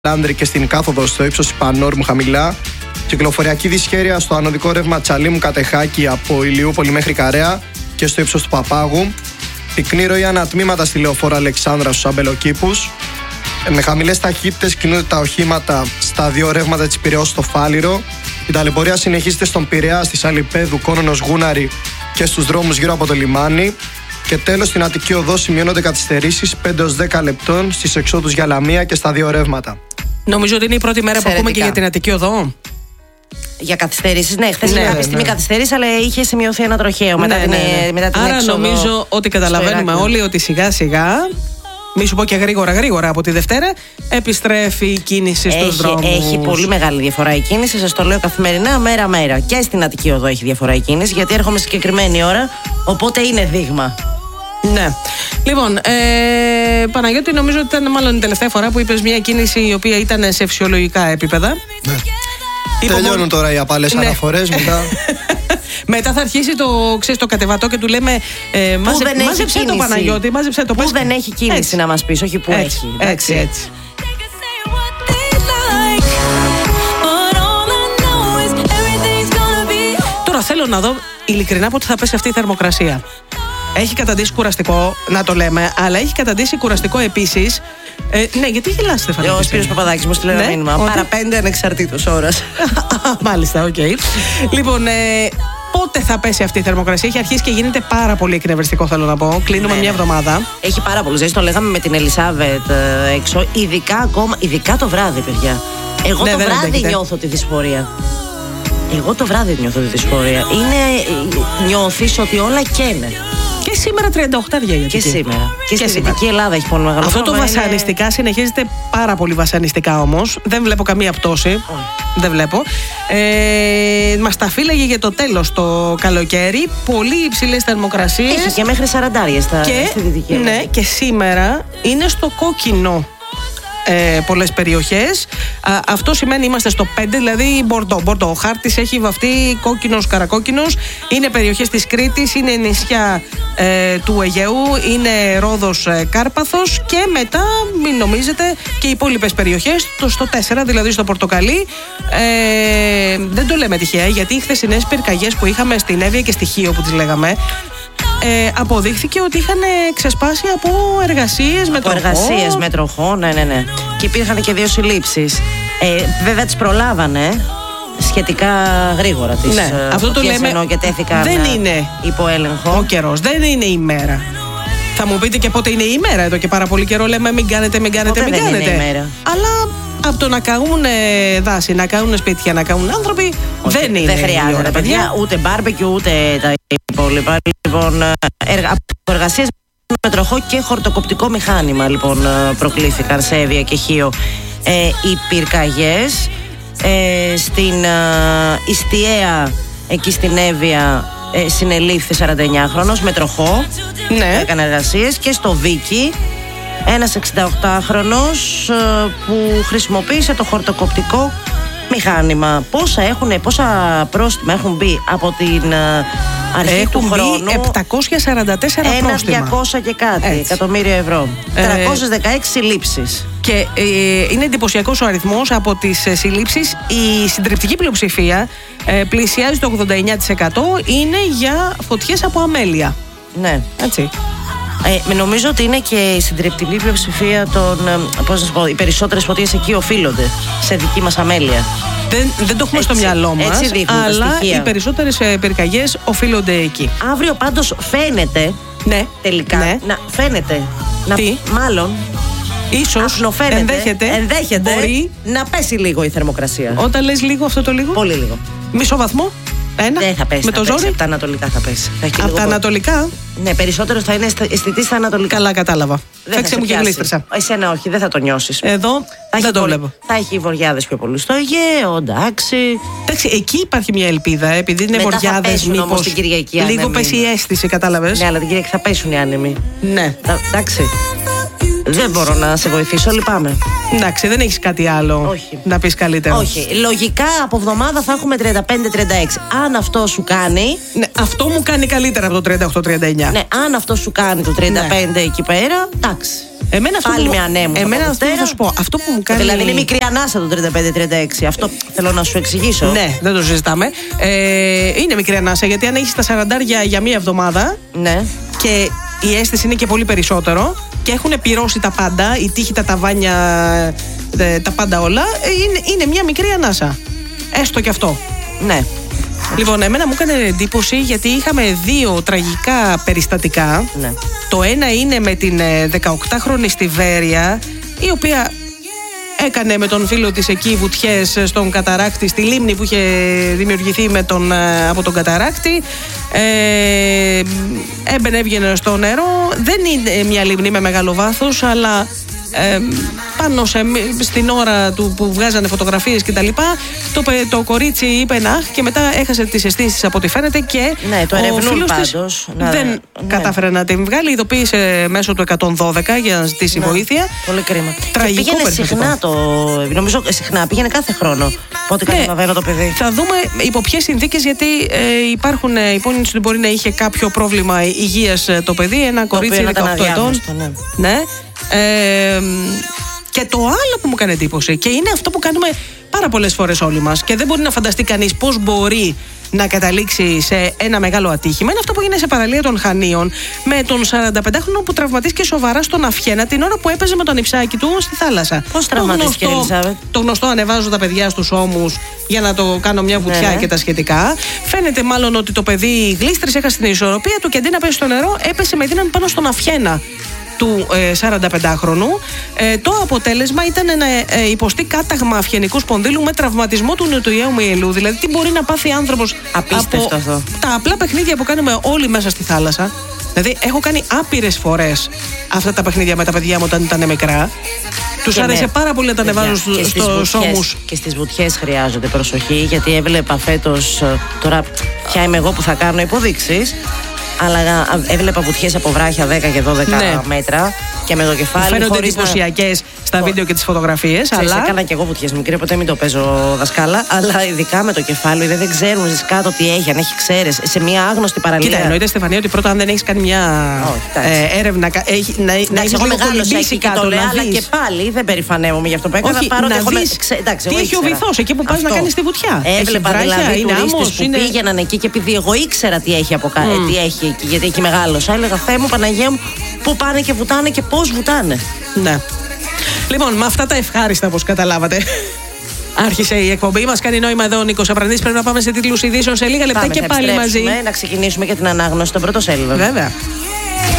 Λάνδρη και στην κάθοδο στο ύψος της Πανόρμου χαμηλά. Κυκλοφοριακή δυσχέρεια στο ανωδικό ρεύμα Τσαλίμου Κατεχάκη από Ηλιούπολη μέχρι Καρέα και στο ύψος του Παπάγου. Πυκνή ροή ανατμήματα στη λεωφόρο Αλεξάνδρα στους Αμπελοκήπους. Με χαμηλές ταχύτητες κινούνται τα οχήματα στα δύο ρεύματα της Πειραιώς στο Φάληρο. Η ταλαιπωρία συνεχίζεται στον Πειραιά, στη Σαλιππέδου, Κόνονος, Γούναρη και στους δρόμους γύρω από το λιμάνι. Και τέλος, στην Αττική Οδό σημειώνονται καθυστερήσεις 5-10 λεπτών στις εξόδους για Λαμία και στα δύο ρεύματα. Νομίζω ότι είναι η πρώτη μέρα που ακούμε και για την Αττική Οδό. Για καθυστερήσεις, ναι. Χθες είχε κάποια στιγμή καθυστερήσεις, αλλά είχε σημειωθεί ένα τροχαίο μετά την Άρα έξοδο. νομίζω ότι καταλαβαίνουμε όλοι ότι σιγά σιγά, μη σου πω και γρήγορα από τη Δευτέρα, επιστρέφει η κίνηση στους δρόμους. Έχει πολύ μεγάλη διαφορά η κίνηση, σας το λέω καθημερινά, μέρα-μέρα. Και στην Αττική Οδό έχει διαφορά η κίνηση, γιατί έρχομαι συγκεκριμένη ώρα, οπότε είναι δείγμα. Ναι. Λοιπόν, Παναγιώτη, νομίζω ότι ήταν μάλλον η τελευταία φορά που είπες μια κίνηση η οποία ήταν σε φυσιολογικά επίπεδα. Ναι. Τελειώνουν τώρα οι απάλες αναφορές μετά. Μετά θα αρχίσει το κατεβατό και του λέμε μάζεψε το Παναγιώτη, μάζεψε το. Πού δεν έχει κίνηση έτσι. Να μας πεις, όχι που έτσι, έχει. Έτσι. Τώρα θέλω να δω ειλικρινά πότε θα πέσει αυτή η θερμοκρασία. Έχει καταντήσει κουραστικό, να το λέμε, αλλά έχει καταντήσει κουραστικό επίσης. Ναι, γιατί γελάς, Στεφανή? Ο Σπύρος Παπαδάκης μου στείλε ένα μήνυμα. Παρά 5 ανεξαρτήτως ώρας. Μάλιστα, οκ. Λοιπόν, πότε θα πέσει αυτή η θερμοκρασία? Έχει αρχίσει και γίνεται πάρα πολύ εκνευριστικό, θέλω να πω. Κλείνουμε μια εβδομάδα. Έχει πάρα πολλούς. Το λέγαμε με την Ελισάβετ έξω. Ειδικά το βράδυ, παιδιά. Εγώ το βράδυ νιώθω τη δυσφορία. Νιώθεις ότι όλα καίνε. Και σήμερα 38 γιατί. Και σήμερα. Και στη Δυτική Ελλάδα έχει πολύ μεγάλο αυτό το βασανιστικά συνεχίζεται πάρα πολύ βασανιστικά όμως. Δεν βλέπω καμία πτώση. Δεν βλέπω. Μας τα φύλαγε για το τέλος το καλοκαίρι. Πολύ υψηλές θερμοκρασίες. Έχει και μέχρι 40 στη Δυτική Ελλάδα. Ναι, και σήμερα είναι στο κόκκινο. Πολλές περιοχές. Αυτό σημαίνει είμαστε στο 5, δηλαδή Μπορντό. Ο χάρτης έχει βαφτεί κόκκινος, καρακόκκινος. Είναι περιοχές της Κρήτης, είναι νησιά του Αιγαίου, είναι Ρόδος, Κάρπαθος και μετά, μην νομίζετε, και οι υπόλοιπες περιοχές στο 4, δηλαδή στο Πορτοκαλί. Δεν το λέμε τυχαία, γιατί οι χθεσινές πυρκαγιές που είχαμε στην Εύβοια και στη Χίο που τις λέγαμε, αποδείχθηκε ότι είχαν ξεσπάσει από εργασίες με τροχό. Ναι. Και υπήρχαν και 2 συλλήψεις. Βέβαια τις προλάβανε σχετικά γρήγορα τις. Ναι, αυτό το λέμε. Και τέθηκαν δεν είναι υπό έλεγχο. Ο καιρός, δεν είναι η μέρα. Θα μου πείτε και πότε είναι η μέρα? Εδώ και πάρα πολύ καιρό λέμε μην κάνετε. Αλλά από το να καούν δάση, να καούν σπίτια, να καούν άνθρωποι, δεν είναι. Δεν χρειάζεται, παιδιά, ούτε μπάρμπεκιου, ούτε τα υπόλοιπα. Λοιπόν, από εργασίες με τροχό και χορτοκοπτικό μηχάνημα, λοιπόν, προκλήθηκαν σε Εύβοια και Χίο οι πυρκαγιές. Στην Ιστιαία, εκεί στην Εύβοια, συνελήφθη 49χρονος με τροχό. Ναι. Έκανε εργασίες. Και στο Βίκι, ένας 68χρονος που χρησιμοποίησε το χορτοκοπτικό μηχάνημα. Πόσα πρόστιμα έχουν μπει από την αρχή του χρόνου? 744 πρόστιμα. 200 και κάτι εκατομμύρια ευρώ. 316 συλλήψεις. Και είναι εντυπωσιακός ο αριθμός. Από τις συλλήψεις, η συντριπτική πλειοψηφία πλησιάζει το 89%. Είναι για φωτιές από αμέλεια. Ναι. Έτσι. Νομίζω ότι είναι και η συντριπτική πλειοψηφία των. Πώς να σου πω, οι περισσότερες φωτιές εκεί οφείλονται σε δική μας αμέλεια. Δεν το έχουμε στο μυαλό μας, αλλά οι περισσότερες πυρκαγιές οφείλονται εκεί. Αύριο πάντως φαίνεται. Ναι. Τελικά. Ναι. Να φαίνεται. Τι? Μάλλον. Ίσως. Ενδέχεται. Μπορεί να πέσει λίγο η θερμοκρασία. Όταν λες λίγο, αυτό το λίγο? Πολύ λίγο. Μισό βαθμό. Δεν θα πέσει. Με το ζόρι. Από τα ανατολικά θα πέσει. Από τα ανατολικά. Ναι, περισσότερο θα είναι αισθητή στα ανατολικά. Καλά, κατάλαβα. Φέξε μου και γλίστρισα. Εσένα όχι, δεν θα το νιώσεις. Εδώ δεν το βλέπω. Θα έχει βοριάδες πιο πολύ στο Αιγαίο, εντάξει. Εντάξει, εκεί υπάρχει μια ελπίδα, επειδή είναι βοριάδες. Μήπως την Κυριακή λίγο πέσει η αίσθηση, κατάλαβες? Ναι, αλλά την Κυριακή θα πέσουν οι άνεμοι. Ναι. Εντάξει. Δεν μπορώ να σε βοηθήσω, λυπάμαι. Εντάξει, δεν έχεις κάτι άλλο να πεις καλύτερο? Όχι. Λογικά από εβδομάδα θα έχουμε 35-36. Αν αυτό σου κάνει. Ναι, αυτό μου κάνει καλύτερα από το 38-39. Ναι, αν αυτό σου κάνει το 35 εκεί πέρα, εντάξει. Πάλι μια ανέμου. Εμένα αυτό θα σου πω. Αυτό που μου κάνει. Δηλαδή είναι μικρή ανάσα το 35-36. Αυτό θέλω να σου εξηγήσω. Ναι, δεν το συζητάμε. Είναι μικρή ανάσα γιατί αν έχει τα 40 για μία εβδομάδα. Ναι. Και η αίσθηση είναι και πολύ περισσότερο. Και έχουν πυρώσει τα πάντα, η τύχη, τα ταβάνια, τα πάντα όλα. Είναι μια μικρή ανάσα. Έστω και αυτό. Ναι. Λοιπόν, εμένα μου έκανε εντύπωση γιατί είχαμε 2 τραγικά περιστατικά. Ναι. Το ένα είναι με την 18χρονη στη Βέρεια, η οποία έκανε με τον φίλο της εκεί βουτιές στον καταράκτη, στη λίμνη που είχε δημιουργηθεί από τον καταράκτη. Έμπαινε, έβγαινε στο νερό. Δεν είναι μια λίμνη με μεγάλο βάθος, αλλά πάνω στην ώρα που βγάζανε φωτογραφίες κτλ. Το κορίτσι είπε να και μετά έχασε τις αισθήσεις από ό,τι φαίνεται και ναι, το ο φίλος της δεν κατάφερε να την βγάλει. Ειδοποίησε μέσω του 112 για να ζητήσει βοήθεια. Πολύ κρίμα. Τραγικό πήγαινε συχνά νομίζω συχνά, πήγαινε κάθε χρόνο. Πότε καταλαβαίνω το παιδί. Θα δούμε υπό ποιες συνθήκες, γιατί υπάρχουν υπόνοιες ότι μπορεί να είχε κάποιο πρόβλημα υγείας το παιδί, ένα κορίτσι 18 ετών. Ναι. Και το άλλο που μου έκανε εντύπωση, και είναι αυτό που κάνουμε πάρα πολλές φορές όλοι μας και δεν μπορεί να φανταστεί κανείς πώς μπορεί να καταλήξει σε ένα μεγάλο ατύχημα, είναι αυτό που έγινε σε παραλία των Χανίων με τον 45χρονο που τραυματίστηκε σοβαρά στον Αφιένα την ώρα που έπαιζε με τον υψάκι του στη θάλασσα. Πώς τραυματίστηκε, Ελισάβετ? Το γνωστό, ανεβάζω τα παιδιά στους ώμους για να το κάνω μια βουτιά και τα σχετικά. Φαίνεται μάλλον ότι το παιδί γλίστρισε, έχασε την ισορροπία του και αντί να πέσει στο νερό, έπεσε με δύναμη πάνω στον Αφιένα του 45χρονου. Το αποτέλεσμα ήταν να υποστεί κάταγμα αυχενικού σπονδύλου με τραυματισμό του νοτιαίου μυελού. Δηλαδή, τι μπορεί να πάθει άνθρωπος απίστευτο από αυτό. Τα απλά παιχνίδια που κάνουμε όλοι μέσα στη θάλασσα. Δηλαδή, έχω κάνει άπειρες φορές αυτά τα παιχνίδια με τα παιδιά μου όταν ήταν μικρά. Τους άρεσε πάρα πολύ να τα ανεβάζουν στους ώμους. Και στις βουτιές χρειάζονται προσοχή, γιατί έβλεπα φέτος. Τώρα, ποια είμαι εγώ που θα κάνω υποδείξεις. Αλλά έβλεπα βουτιές από βράχια 10 και 12 μέτρα και με το κεφάλι. Φαίνονται εντυπωσιακές στα βίντεο και τις φωτογραφίες. Αλλά έκανα και εγώ βουτιές μικρή, ποτέ μην το παίζω δασκάλα. Αλλά ειδικά με το κεφάλι, δεν ξέρουν κάτω τι έχει, αν έχει ξέρες, σε μια άγνωστη παραλία. Κοίτα, εννοείται, Στεφανία, ότι πρώτα αν δεν έχεις κάνει μια έρευνα, να έχεις λίγο κολυμπήσει κάτω, αλλά και πάλι δεν περηφανεύομαι για αυτό που έκανα. Παρότι τι έχει ο βυθός εκεί που πας να κάνεις τη βουτιά. Έβλεπα δηλαδή τουρίστες που πήγαιναν εκεί και επειδή εγώ ήξερα τι έχει από κάτω, τι έχει εκεί, γιατί εκεί μεγάλωσα, έλεγα Θεέ μου, Παναγία μου, πού πάνε και βουτάνε και πώς βουτάνε. Ναι. Λοιπόν, με αυτά τα ευχάριστα, όπως καταλάβατε, άρχισε η εκπομπή. Μας κάνει νόημα εδώ ο Νίκος Απραντής. Πρέπει να πάμε σε τίτλους ειδήσεων σε λίγα λεπτά και πάλι μαζί. Να ξεκινήσουμε και την ανάγνωση των πρωτοσέλιδων. Βέβαια.